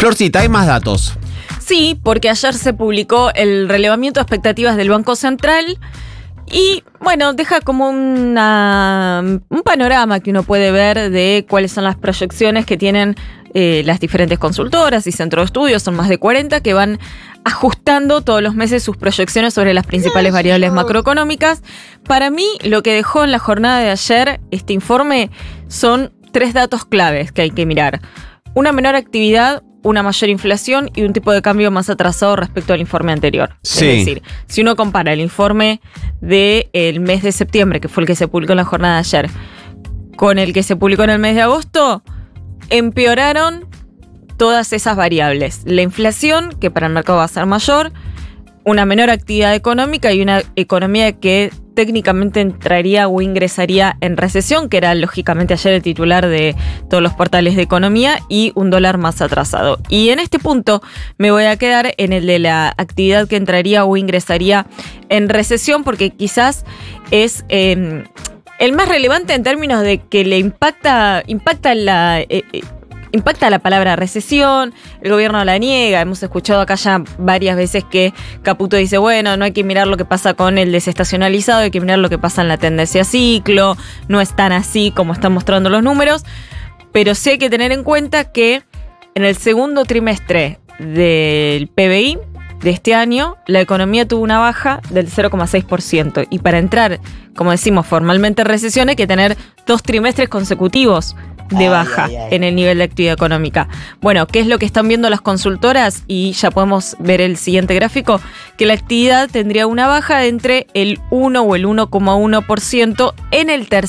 Florcita, hay más datos. Sí, porque ayer se publicó el relevamiento de expectativas del Banco Central y, bueno, deja como un panorama que uno puede ver de cuáles son las proyecciones que tienen las diferentes consultoras y centros de estudios. Son más de 40 que van ajustando todos los meses sus proyecciones sobre las principales variables macroeconómicas. Para mí, lo que dejó en la jornada de ayer este informe son 3 datos claves que hay que mirar. Una menor actividad, una mayor inflación y un tipo de cambio más atrasado respecto al informe anterior. Sí. Es decir, si uno compara el informe del mes de septiembre, que fue el que se publicó en la jornada de ayer, con el que se publicó en el mes de agosto, empeoraron todas esas variables. La inflación, que para el mercado va a ser mayor, una menor actividad económica y una economía que técnicamente entraría o ingresaría en recesión, que era lógicamente ayer el titular de todos los portales de economía, y un dólar más atrasado. Y en este punto me voy a quedar en el de la actividad que entraría o ingresaría en recesión, porque quizás es el más relevante en términos de que le impacta la palabra recesión, el gobierno la niega. Hemos escuchado acá ya varias veces que Caputo dice, bueno, no hay que mirar lo que pasa con el desestacionalizado, hay que mirar lo que pasa en la tendencia ciclo, no es tan así como están mostrando los números, pero sí hay que tener en cuenta que en el segundo trimestre del PBI de este año, la economía tuvo una baja del 0,6%, y para entrar, como decimos, formalmente en recesión hay que tener 2 trimestres consecutivos de baja en el nivel de actividad económica. Bueno, ¿qué es lo que están viendo las consultoras? Y ya podemos ver el siguiente gráfico, que la actividad tendría una baja de entre el 1 o el 1,1% en el tercer